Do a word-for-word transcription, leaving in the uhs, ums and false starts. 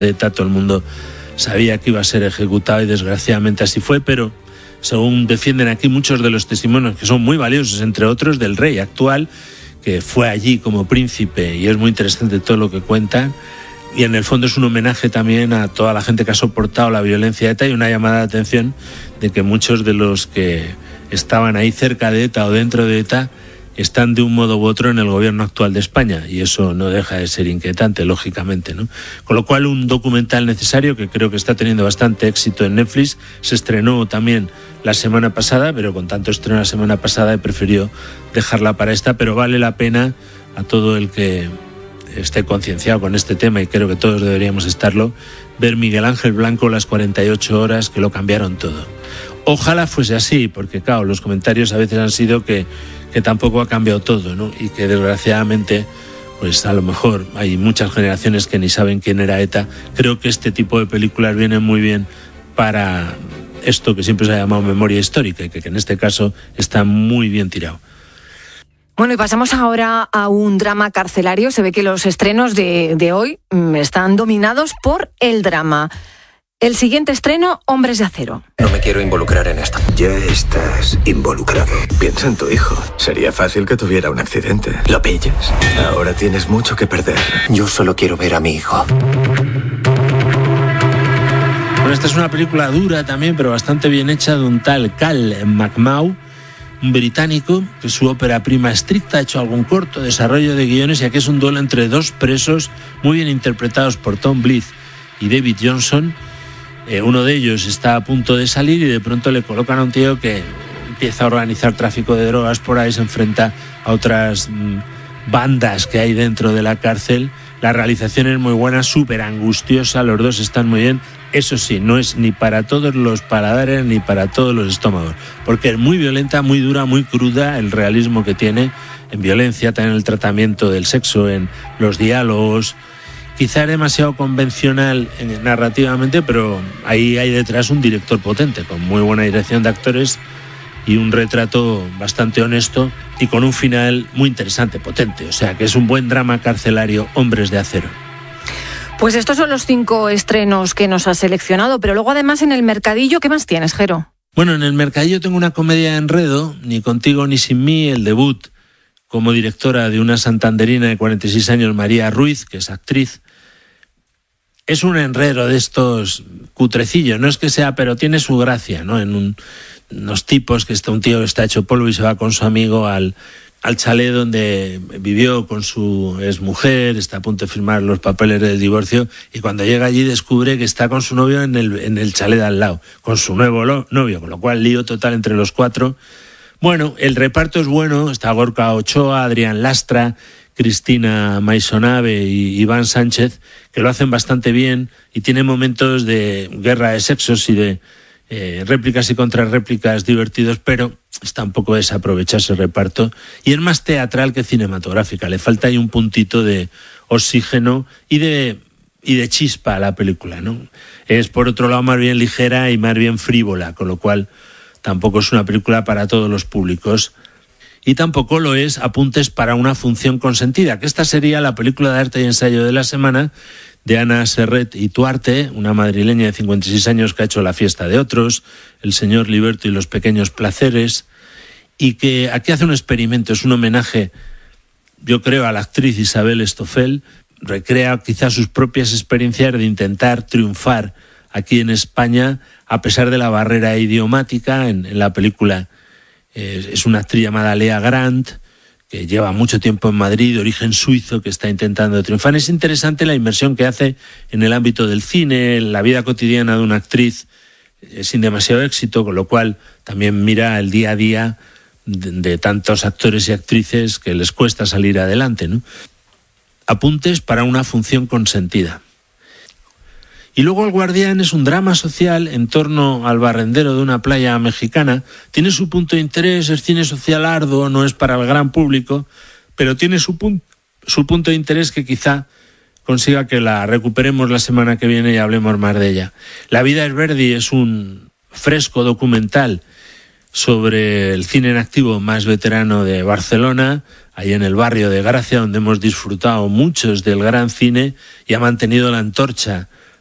de ETA, todo el mundo sabía que iba a ser ejecutado y desgraciadamente así fue, pero según defienden aquí muchos de los testimonios, que son muy valiosos, entre otros del rey actual, que fue allí como príncipe, y es muy interesante todo lo que cuentan, y en el fondo es un homenaje también a toda la gente que ha soportado la violencia de ETA y una llamada de atención de que muchos de los que estaban ahí cerca de ETA o dentro de ETA están de un modo u otro en el gobierno actual de España, y eso no deja de ser inquietante, lógicamente, ¿no? Con lo cual, un documental necesario que creo que está teniendo bastante éxito en Netflix. Se estrenó también la semana pasada, pero con tanto estreno la semana pasada he preferido dejarla para esta, pero vale la pena a todo el que esté concienciado con este tema, y creo que todos deberíamos estarlo, ver Miguel Ángel Blanco, Las cuarenta y ocho horas que lo cambiaron todo. Ojalá fuese así, porque claro, los comentarios a veces han sido que, que tampoco ha cambiado todo, ¿no? Y que desgraciadamente, pues a lo mejor hay muchas generaciones que ni saben quién era ETA. Creo que este tipo de películas vienen muy bien para esto que siempre se ha llamado memoria histórica, y que, que en este caso está muy bien tirado. Bueno, y pasamos ahora a un drama carcelario. Se ve que los estrenos de, de hoy están dominados por el drama. El siguiente estreno, Hombres de Acero. No me quiero involucrar en esto. Ya estás involucrado. Piensa en tu hijo. Sería fácil que tuviera un accidente. ¿Lo pillas? Ahora tienes mucho que perder. Yo solo quiero ver a mi hijo. Bueno, esta es una película dura también, pero bastante bien hecha, de un tal Cal McMahon, un británico, que su ópera prima estricta, ha hecho algún corto, desarrollo de guiones, y aquí es un duelo entre dos presos muy bien interpretados por Tom Blyth y David Johnson. Eh, uno de ellos está a punto de salir y de pronto le colocan a un tío que empieza a organizar tráfico de drogas por ahí, se enfrenta a otras mmm, bandas que hay dentro de la cárcel. La realización es muy buena, súper angustiosa, los dos están muy bien. Eso sí, no es ni para todos los paladares ni para todos los estómagos, porque es muy violenta, muy dura, muy cruda el realismo que tiene en violencia, también el tratamiento del sexo, en los diálogos. Quizá es demasiado convencional narrativamente, pero ahí hay detrás un director potente, con muy buena dirección de actores y un retrato bastante honesto y con un final muy interesante, potente. O sea, que es un buen drama carcelario, Hombres de Acero. Pues estos son los cinco estrenos que nos has seleccionado, pero luego además en el mercadillo, ¿qué más tienes, Jero? Bueno, en el mercadillo tengo una comedia de enredo, Ni contigo ni sin mí, el debut como directora de una santanderina de cuarenta y seis años, María Ruiz, que es actriz. Es un enredo de estos cutrecillos, no es que sea, pero tiene su gracia, ¿no? En un, unos tipos que está un tío que está hecho polvo y se va con su amigo al, al chalet donde vivió con su exmujer, está a punto de firmar los papeles del divorcio, y cuando llega allí descubre que está con su novio en el, en el chalet de al lado, con su nuevo lo, novio, con lo cual lío total entre los cuatro. Bueno, el reparto es bueno, está Gorka Ochoa, Adrián Lastra, Cristina Maisonave y Iván Sánchez, que lo hacen bastante bien, y tiene momentos de guerra de sexos y de eh, réplicas y contrarréplicas divertidos, pero está un poco desaprovechado ese reparto, y es más teatral que cinematográfica. Le falta ahí un puntito de oxígeno y de, y de chispa a la película, ¿no? Es, por otro lado, más bien ligera y más bien frívola, con lo cual tampoco es una película para todos los públicos. Y tampoco lo es Apuntes para una función consentida, que esta sería la película de arte y ensayo de la semana, de Ana Serret y Tuarte, una madrileña de cincuenta y seis años que ha hecho La fiesta de otros, El señor Liberto y los pequeños placeres, y que aquí hace un experimento, es un homenaje, yo creo, a la actriz Isabel Estofel. Recrea quizás sus propias experiencias de intentar triunfar aquí en España a pesar de la barrera idiomática. En, en la película eh, es una actriz llamada Lea Grant, que lleva mucho tiempo en Madrid, de origen suizo, que está intentando triunfar. Es interesante la inmersión que hace en el ámbito del cine, en la vida cotidiana de una actriz eh, sin demasiado éxito, con lo cual también mira el día a día de, de tantos actores y actrices que les cuesta salir adelante, ¿no? Apuntes para una función consentida. Y luego El Guardián es un drama social en torno al barrendero de una playa mexicana. Tiene su punto de interés, es cine social arduo, no es para el gran público, pero tiene su, pun- su punto de interés que quizá consiga que la recuperemos la semana que viene y hablemos más de ella. La vida es Verdi es un fresco documental sobre el cine en activo más veterano de Barcelona, ahí en el barrio de Gracia, donde hemos disfrutado muchos del gran cine y ha mantenido la antorcha